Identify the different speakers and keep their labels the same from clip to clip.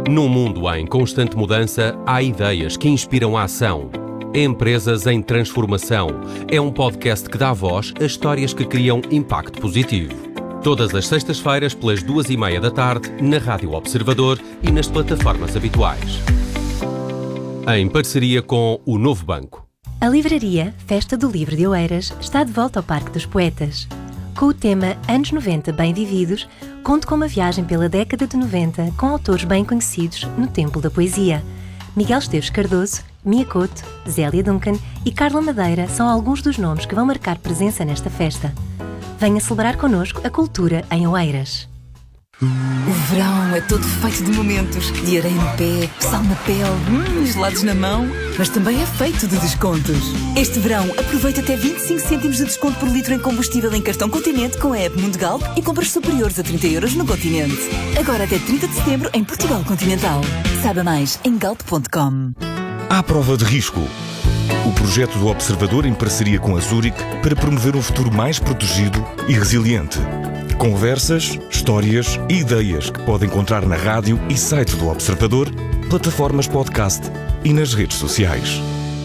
Speaker 1: Num mundo em constante mudança, há ideias que inspiram a ação. Empresas em Transformação é um podcast que dá voz a histórias que criam impacto positivo. Todas as sextas-feiras, pelas 2:30 da tarde, na Rádio Observador e nas plataformas habituais. Em parceria com o Novo Banco.
Speaker 2: A livraria Festa do Livro de Oeiras está de volta ao Parque dos Poetas. Com o tema Anos 90 Bem Vividos, conto com uma viagem pela década de 90 com autores bem conhecidos no Templo da Poesia. Miguel Esteves Cardoso, Mia Couto, Zélia Duncan e Carla Madeira são alguns dos nomes que vão marcar presença nesta festa. Venha celebrar connosco a cultura em Oeiras.
Speaker 3: O verão é todo feito de momentos, de areia no pé, sal na pele, gelados na mão, mas também é feito de descontos. Este verão aproveita até 25 cêntimos de desconto por litro em combustível em cartão Continente com a app Mundigalp e compras superiores a 30 € no Continente. Agora até 30 de setembro em Portugal Continental. Saiba mais em galp.com.
Speaker 4: À prova de risco. O projeto do Observador em parceria com a Zurich para promover um futuro mais protegido e resiliente. Conversas, histórias e ideias que pode encontrar na rádio e site do Observador, plataformas podcast e nas redes sociais.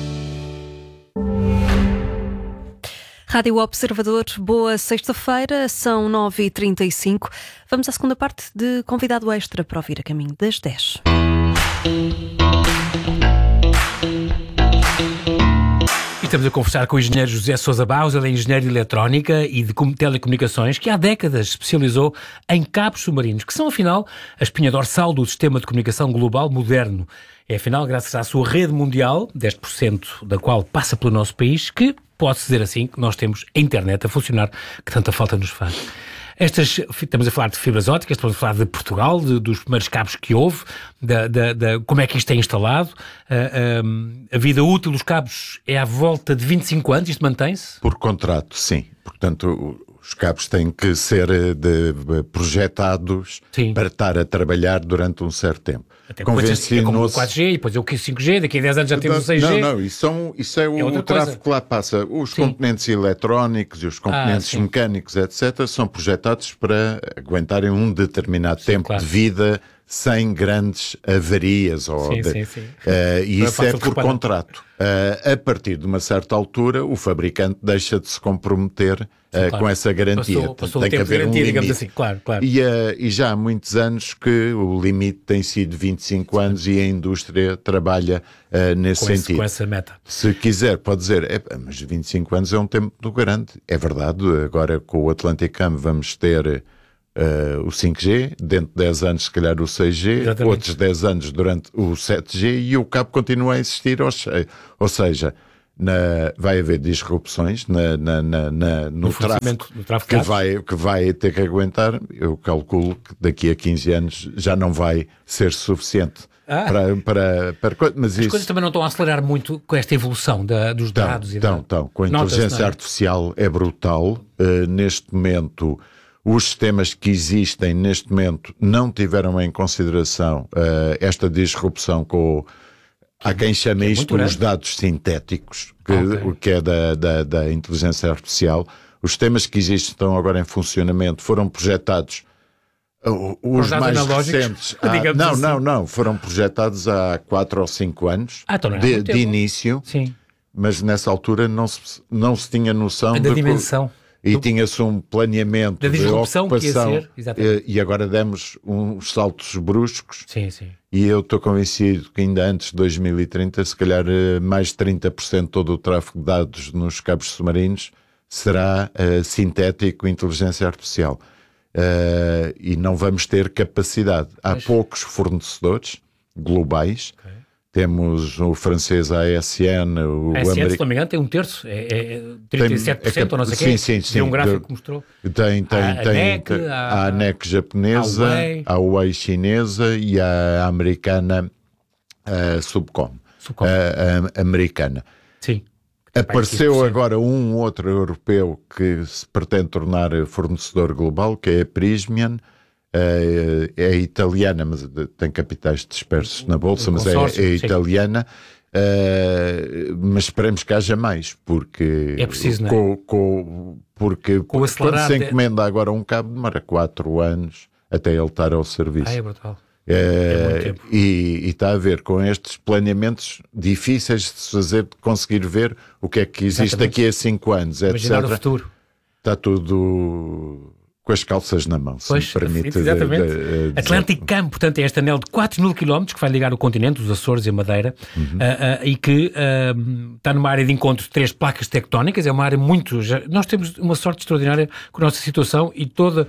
Speaker 5: Rádio Observador, boa sexta-feira, são 9h35. Vamos à segunda parte de convidado extra para ouvir a caminho das 10.
Speaker 6: Estamos a conversar com o engenheiro José Sousa Barros, ele é engenheiro de eletrónica e de telecomunicações, que há décadas se especializou em cabos submarinos, que são, afinal, a espinha dorsal do sistema de comunicação global moderno. É, afinal, graças à sua rede mundial, 10% da qual passa pelo nosso país, que pode-se dizer assim, que nós temos a internet a funcionar, que tanta falta nos faz. Estamos a falar de fibras ópticas, estamos a falar de Portugal, dos primeiros cabos que houve, como é que isto é instalado. A vida útil dos cabos é à volta de 25 anos, isto mantém-se?
Speaker 7: Por contrato, sim. Portanto, os cabos têm que ser projetados para estar a trabalhar durante um certo tempo.
Speaker 6: Até como o 4G, e depois o 5G, daqui a 10 anos já temos o 6G.
Speaker 7: Não, isso é o tráfego que lá passa. Os componentes eletrónicos e os componentes mecânicos, etc., são projetados para aguentarem um determinado tempo de vida sem grandes avarias. E isso é por contrato. A partir de uma certa altura, o fabricante deixa de se comprometer com essa garantia.
Speaker 6: Passou
Speaker 7: tem que haver
Speaker 6: garantia,
Speaker 7: um limite.
Speaker 6: digamos assim, claro.
Speaker 7: E já há muitos anos que o limite tem sido 25 anos e a indústria trabalha nesse sentido.
Speaker 6: Com essa meta.
Speaker 7: Se quiser, pode dizer, mas 25 anos é um tempo muito grande. É verdade, agora com o Atlanticam vamos ter o 5G, dentro de 10 anos se calhar o 6G, Exatamente. Outros 10 aanos durante o 7G e o cabo continua a existir, ou seja, vai haver disrupções no tráfego que vai ter que aguentar. Eu calculo que daqui a 15 anos já não vai ser suficiente.
Speaker 6: Mas as coisas também não estão a acelerar muito com esta evolução dos dados.
Speaker 7: Com a inteligência artificial é brutal. Neste momento, os sistemas que existem neste momento não tiveram em consideração esta disrupção há quem chame isto os dados sintéticos, que é da inteligência artificial. Os sistemas que existem estão agora em funcionamento, foram projetados, os mais recentes... Não, foram projetados há 4 ou 5 anos de início,
Speaker 6: Sim.
Speaker 7: Mas nessa altura não se tinha noção
Speaker 6: da dimensão.
Speaker 7: E tinha-se um planeamento
Speaker 6: da disrupção
Speaker 7: de ocupação,
Speaker 6: que ia ser,
Speaker 7: e agora demos uns saltos bruscos.
Speaker 6: Sim.
Speaker 7: E eu estou convencido que ainda antes de 2030, se calhar mais de 30% de todo o tráfego de dados nos cabos submarinos será sintético, inteligência artificial. E não vamos ter capacidade. Há poucos fornecedores globais. Temos o francês ASN, o
Speaker 6: americano. Se não me engano, tem um terço, 37% ou não sei o quê.
Speaker 7: Sim.
Speaker 6: Tem um gráfico que mostrou.
Speaker 7: Tem a ANEC japonesa, a Huawei chinesa e a americana Subcom. A americana.
Speaker 6: Sim.
Speaker 7: Apareceu agora um outro europeu que se pretende tornar fornecedor global, que é a Prysmian. É italiana, mas tem capitais dispersos na bolsa, mas é italiana. Mas esperemos que haja mais, porque
Speaker 6: é preciso,
Speaker 7: porque quando se encomenda agora um cabo demora 4 anos até ele estar ao serviço.
Speaker 6: É brutal.
Speaker 7: E está a ver com estes planeamentos difíceis de se fazer, de conseguir ver o que é que existe daqui a 5 anos,
Speaker 6: imaginar
Speaker 7: etc.
Speaker 6: o futuro.
Speaker 7: Está tudo com as calças na mão, se me permite.
Speaker 6: Exatamente. Atlantic Cam, portanto, é este anel de 4 mil quilómetros que vai ligar o continente, os Açores e a Madeira, e que está numa área de encontro de 3 placas tectónicas. É uma área muito... Nós temos uma sorte extraordinária com a nossa situação e toda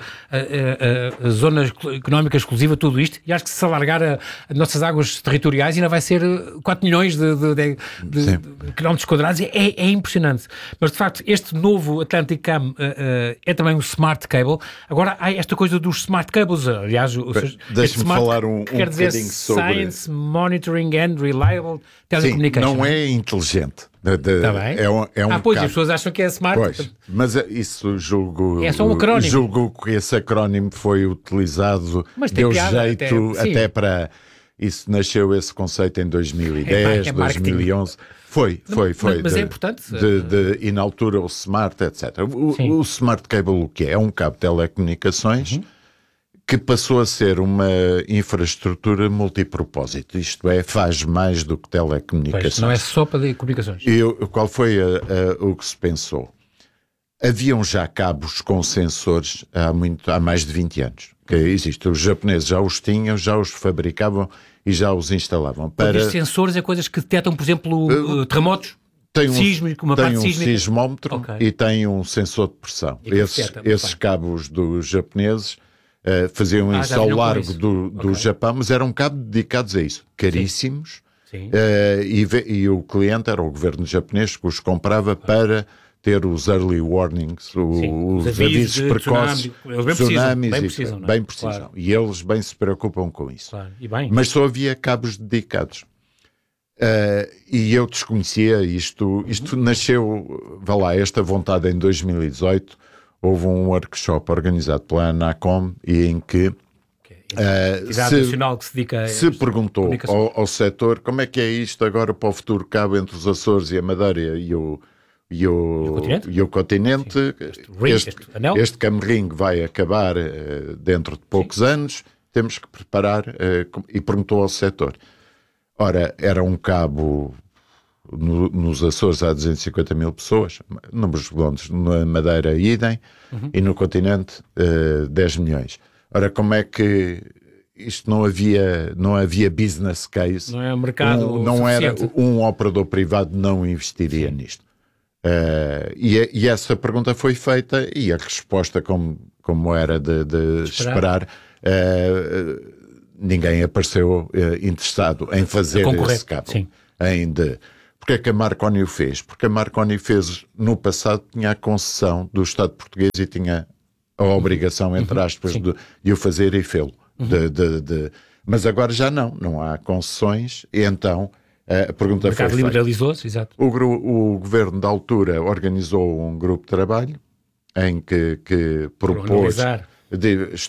Speaker 6: a zona económica exclusiva, tudo isto, e acho que se alargar as nossas águas territoriais ainda vai ser 4 milhões de quilómetros quadrados. É impressionante. Mas, de facto, este novo Atlantic Cam é também um Smart Cable. Agora há esta coisa dos smart cables, aliás,
Speaker 7: deixa-me falar um
Speaker 6: quer dizer
Speaker 7: sobre...
Speaker 6: Science, Monitoring and Reliable Telecommunication.
Speaker 7: Sim, não é inteligente.
Speaker 6: Está bem.
Speaker 7: É um
Speaker 6: pois, as pessoas acham que é smart.
Speaker 7: Pois, mas isso julgo...
Speaker 6: É só um acrónimo.
Speaker 7: Julgo que esse acrónimo foi utilizado, deu jeito até para... Isso nasceu esse conceito em 2010, 2011... Foi.
Speaker 6: Mas é importante.
Speaker 7: E na altura o Smart, etc. O Smart Cable o que é? É um cabo de telecomunicações que passou a ser uma infraestrutura multipropósito. Isto é, faz mais do que telecomunicações.
Speaker 6: Pois, não é só para comunicações.
Speaker 7: Qual foi o que se pensou? Haviam já cabos com sensores há mais de 20 anos. Que existe. Os japoneses já os tinham, já os fabricavam e já os instalavam.
Speaker 6: Estes sensores é coisas que detectam, por exemplo, terremotos? Tem um
Speaker 7: sismómetro e tem um sensor de pressão. Esses cabos dos japoneses faziam isso ao largo do Japão, mas eram cabos dedicados a isso. Caríssimos. Sim. E o cliente era o governo japonês que os comprava para ter os early warnings, os avisos precoces, tsunamis, bem precisam. Claro. E eles bem se preocupam com isso.
Speaker 6: Claro. E bem.
Speaker 7: Mas só havia cabos dedicados. E eu desconhecia isto. Isto nasceu, esta vontade em 2018. Houve um workshop organizado pela Anacom e em que
Speaker 6: nacional que se dedica
Speaker 7: se perguntou ao setor como é que é isto agora para o futuro cabo entre os Açores e a Madeira e o continente. Este cam ring vai acabar dentro de poucos anos, temos que preparar, e perguntou ao setor. Ora, era um cabo nos Açores há 250 mil pessoas, números redondos, na Madeira idem, e no continente 10 milhões. Ora, como é que isto não havia business case?
Speaker 6: Não é um mercado
Speaker 7: não era um operador privado não investiria nisto. E essa pergunta foi feita e a resposta, como era de esperar, ninguém apareceu interessado em fazer esse cabo. Porque é que a Marconi o fez? Porque a Marconi fez, no passado, tinha a concessão do Estado português e tinha a obrigação, entre aspas, de o fazer e fê-lo. Mas agora já não há concessões e então... A pergunta foi feita.
Speaker 6: Liberalizou-se, exato.
Speaker 7: O governo da altura organizou um grupo de trabalho em que propôs